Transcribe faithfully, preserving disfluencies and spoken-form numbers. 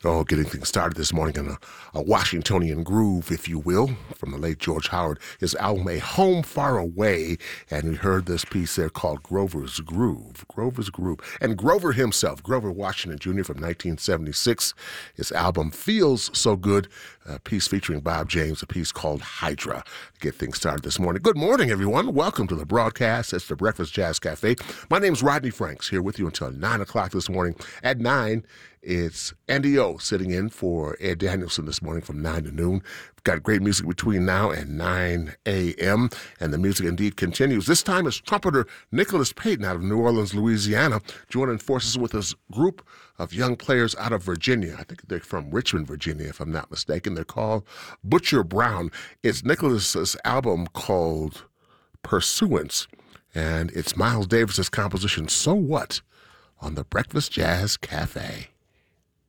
Oh, getting things started this morning in a, a Washingtonian groove, if you will, from the late George Howard. His album, A Home Far Away, and we heard this piece there called Grover's Groove. Grover's Groove. And Grover himself, Grover Washington Junior from nineteen seventy-six, his album Feels So Good, a piece featuring Bob James, a piece called Hydra. Get things started this morning. Good morning, everyone. Welcome to the broadcast. It's the Breakfast Jazz Cafe. My name's Rodney Franks, here with you until nine o'clock this morning. At nine, it's Andy O sitting in for Ed Danielson this morning from nine to noon. We've got great music between now and nine a.m., and the music indeed continues. This time it's trumpeter Nicholas Payton out of New Orleans, Louisiana, joining forces with his group of young players out of Virginia. I think they're from Richmond, Virginia, if I'm not mistaken. They're called Butcher Brown. It's Nicholas's album called Pursuance, and it's Miles Davis's composition, So What, on the Breakfast Jazz Cafe.